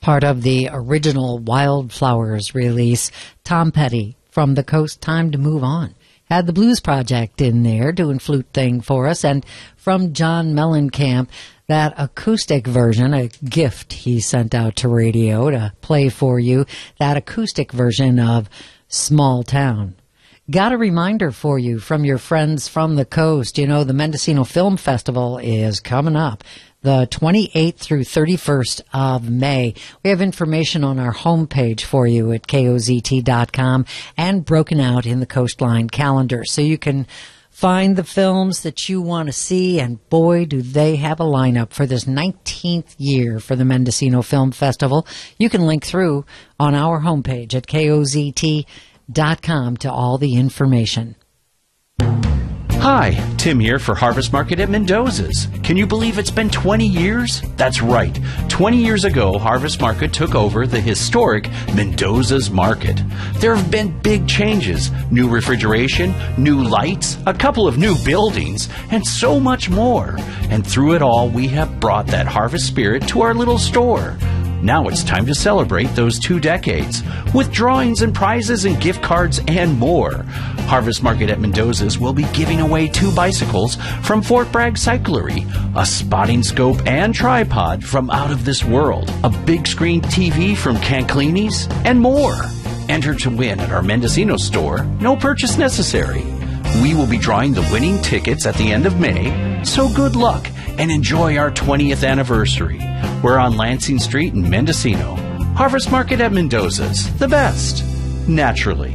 Part of the original Wildflowers release, Tom Petty, From the Coast, Time to Move On. Had the Blues Project in there doing flute thing for us. And from John Mellencamp, that acoustic version, a gift he sent out to radio to play for you, that acoustic version of Small Town. Got a reminder for you from your friends from the coast. You know, the Mendocino Film Festival is coming up the 28th through 31st of May. We have information on our homepage for you at kozt.com and broken out in the Coastline calendar. So you can find the films that you want to see, and boy, do they have a lineup for this 19th year for the Mendocino Film Festival. You can link through on our homepage at kozt.com to all the information. Hi, Tim here for Harvest Market at Mendoza's. Can you believe it's been 20 years? That's right. 20 years ago, Harvest Market took over the historic Mendoza's Market. There have been big changes, new refrigeration, new lights, a couple of new buildings, and so much more. And through it all, we have brought that harvest spirit to our little store. Now it's time to celebrate those 2 decades with drawings and prizes and gift cards and more. Harvest Market at Mendoza's will be giving away 2 bicycles from Fort Bragg Cyclery, a spotting scope and tripod from Out of This World, a big screen TV from Canclini's, and more. Enter to win at our Mendocino store, no purchase necessary. We will be drawing the winning tickets at the end of May, so good luck and enjoy our 20th anniversary. We're on Lansing Street in Mendocino. Harvest Market at Mendoza's, the best, naturally.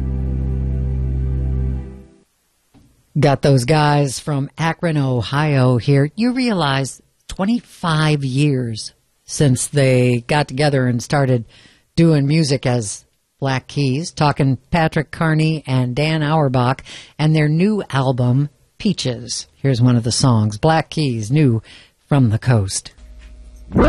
Got those guys from Akron, Ohio here. You realize 25 years since they got together and started doing music as Black Keys, talking Patrick Carney and Dan Auerbach and their new album, Peaches. Here's one of the songs, Black Keys, new from the coast.